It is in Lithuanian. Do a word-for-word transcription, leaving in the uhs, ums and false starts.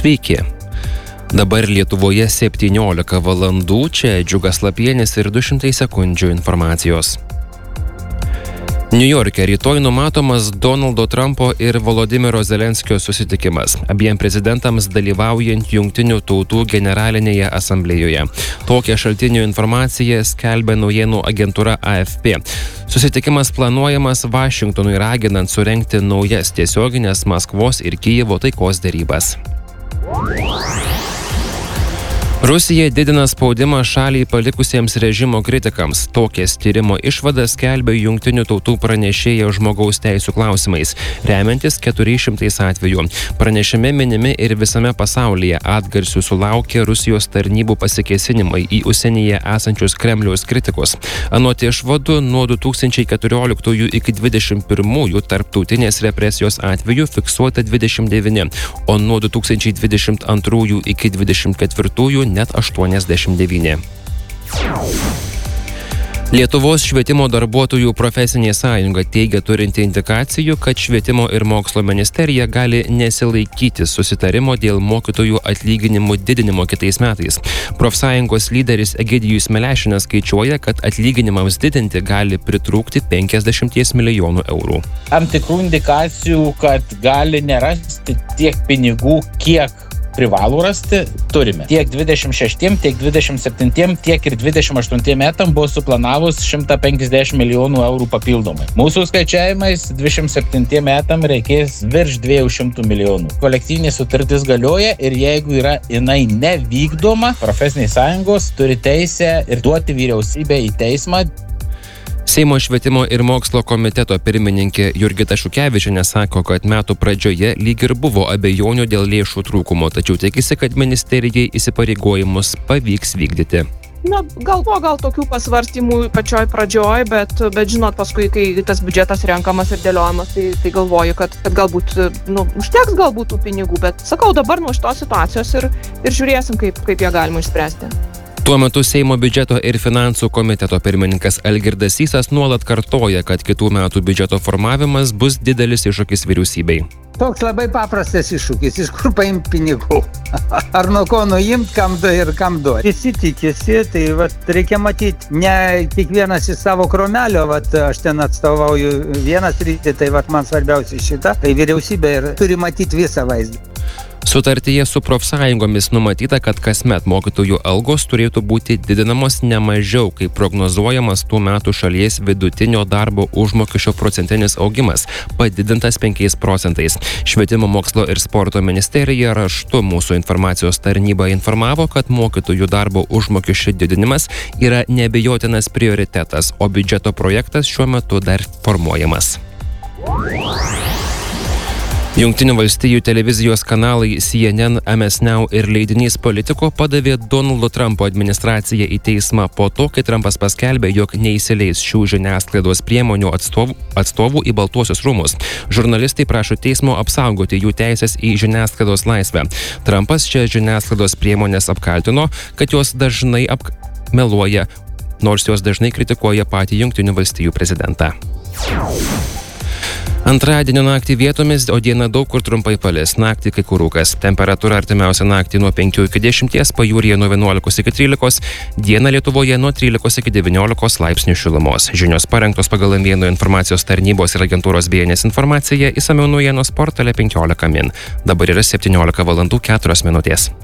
Sveiki. Dabar Lietuvoje septyniolika valandų, čia Džiugas Lapienis ir du šimtai sekundžių informacijos. Niujorke rytoj numatomas Donaldo Trumpo ir Volodymyro Zelenskio susitikimas, abiem prezidentams dalyvaujant Jungtinių tautų generalinėje asamblėjoje. Tokią šaltinių informaciją skelbia naujienų agentūra A F P. Susitikimas planuojamas Vašingtonui raginant surengti naujas tiesioginės Maskvos ir Kijevo taikos derybas. Rusija didina spaudimą šaliai palikusiems režimo kritikams. Tokias tyrimo išvadas skelbia Jungtinių tautų pranešėja žmogaus teisų klausimais, remiantis keturiais šimtais atvejų. Pranešime minimi ir visame pasaulyje atgarsių sulaukė Rusijos tarnybų pasikėsinimai į užsienyje esančius Kremliaus kritikus. Anot išvadų, nuo du tūkstančiai keturioliktųjų iki dvidešimt pirmųjų tarptautinės represijos atvejų fiksuota dvidešimt devyni, o nuo du tūkstančiai dvidešimt antrųjų iki dvidešimt ketvirtųjų net aštuoniasdešimt devyni. Lietuvos švietimo darbuotojų profesinė sąjunga teigia turinti indikacijų, kad švietimo ir mokslo ministerija gali nesilaikyti susitarimo dėl mokytojų atlyginimų didinimo kitais metais. Profsąjungos lyderis Egidijus Melešinas skaičiuoja, kad atlyginimams didinti gali pritrūkti penkiasdešimt milijonų eurų. Tam tikrų indikacijų, kad gali nerasti tiek pinigų, kiek privalo rasti, turime. Tiek dvidešimt šeštiem, tiek dvidešimt septintiem, tiek ir dvidešimt aštuntiem metam buvo suplanavus šimtą penkiasdešimt milijonų eurų papildomai. Mūsų skaičiavimais dvidešimt septintiem metam reikės virš dviejų šimtų milijonų. Kolektyvinė sutartis galioja ir jeigu yra jinai nevykdoma, profesinės sąjungos turi teisę ir duoti vyriausybę į teismą. Seimo švietimo ir mokslo komiteto pirmininkė Jurgita Šukevičienė sako, kad metų pradžioje lyg ir buvo abejonių dėl lėšų trūkumo, tačiau tikisi, kad ministerijai įsipareigojimus pavyks vykdyti. Na, gal buvo gal tokių pasvarstymų pačioj pradžioj, bet, bet žinot, paskui, kai tas biudžetas renkamas ir dėliojamas, tai, tai galvoju, kad, kad galbūt, nu, užteks galbūt tų pinigų, bet sakau, dabar nuo šitos situacijos ir, ir žiūrėsim, kaip, kaip ją galima išspręsti. Tuo metu Seimo biudžeto ir finansų komiteto pirmininkas Algirdas Sysas nuolat kartoja, kad kitų metų biudžeto formavimas bus didelis iššūkis vyriausybei. Toks labai paprastas iššūkis, iš kur paimti pinigų. Ar nuo ko nuimti, kam du ir kam duoti. Visi tikisi, tai vat, reikia matyti, ne kiekvienas iš savo kromelio, vat, aš ten atstovauju vieną sritį, tai vat, man svarbiausia šita, tai vyriausybė ir turi matyti visą vaizdą. Sutartyje su profsąjungomis numatyta, kad kasmet mokytojų algos turėtų būti didinamos ne mažiau, kaip prognozuojamas tų metų šalies vidutinio darbo užmokesčio procentinis augimas, padidintas penkiais procentais. Švietimo mokslo ir sporto ministerija raštu mūsų informacijos tarnyba informavo, kad mokytojų darbo užmokesčio didinimas yra neabejotinas prioritetas, o biudžeto projektas šiuo metu dar formuojamas. Jungtinių valstijų televizijos kanalai C N N, M S Now ir leidinys Politico padavė Donaldo Trumpo administraciją į teismą po to, kai Trumpas paskelbė, jog neįsileis šių žiniasklaidos priemonių atstovų, atstovų į Baltuosius rūmus. Žurnalistai prašo teismo apsaugoti jų teisės į žiniasklaidos laisvę. Trumpas šią žiniasklaidos priemonės apkaltino, kad jos dažnai apmeluoja, nors jos dažnai kritikuoja patį Jungtinių valstijų prezidentą. Antradienio naktį vietomis, o dieną daug kur trumpai palis. Naktį kai kur rūkas. Temperatūra artimiausią naktį nuo penkių iki dešimties, pajūryje nuo vienuolikos iki trylikos, dieną Lietuvoje nuo trylikos iki devyniolikos laipsnių šilumos. Žinios parengtos pagal M vienas informacijos tarnybos ir agentūros B N S informaciją, išsamiau naujienos portale penkiolika min. Dabar yra septyniolika valandų keturios minutės.